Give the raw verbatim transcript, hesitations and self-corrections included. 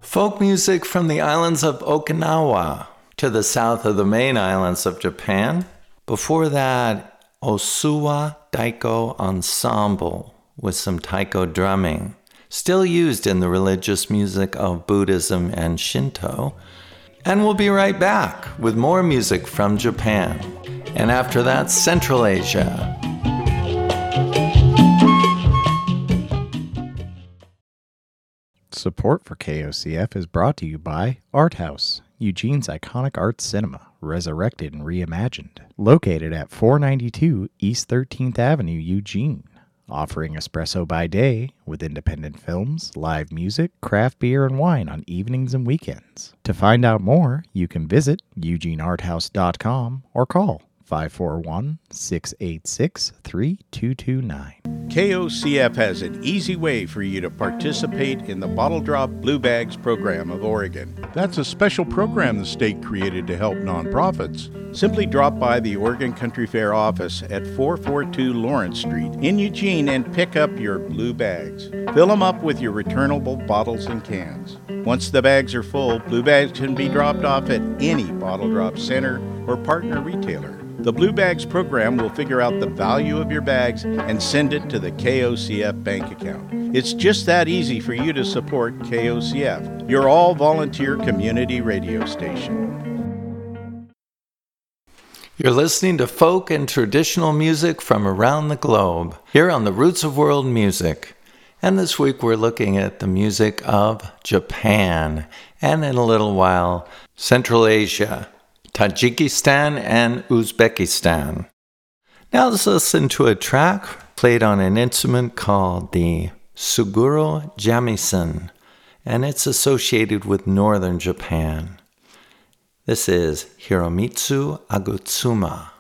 Folk music from the islands of Okinawa to the south of the main islands of Japan. Before that, Osuwa Daiko Ensemble with some taiko drumming, still used in the religious music of Buddhism and Shinto. And we'll be right back with more music from Japan. And after that, Central Asia. Support for K O C F is brought to you by Art House, Eugene's iconic art cinema, resurrected and reimagined. Located at four ninety-two East thirteenth Avenue, Eugene. Offering espresso by day with independent films, live music, craft beer, and wine on evenings and weekends. To find out more, you can visit eugene art house dot com or call five four one, six eight six, three two two nine. K O C F has an easy way for you to participate in the Bottle Drop Blue Bags program of Oregon. That's a special program the state created to help nonprofits. Simply drop by the Oregon Country Fair office at four forty-two Lawrence Street in Eugene and pick up your blue bags. Fill them up with your returnable bottles and cans. Once the bags are full, blue bags can be dropped off at any Bottle Drop center or partner retailer. The Blue Bags program will figure out the value of your bags and send it to the K O C F bank account. It's just that easy for you to support K O C F, your all-volunteer community radio station. You're listening to folk and traditional music from around the globe, here on the Roots of World Music. And this week we're looking at the music of Japan, and in a little while, Central Asia, Tajikistan and Uzbekistan. Now let's listen to a track played on an instrument called the Suguro Jamisen, and it's associated with northern Japan. This is Hiromitsu Agutsuma.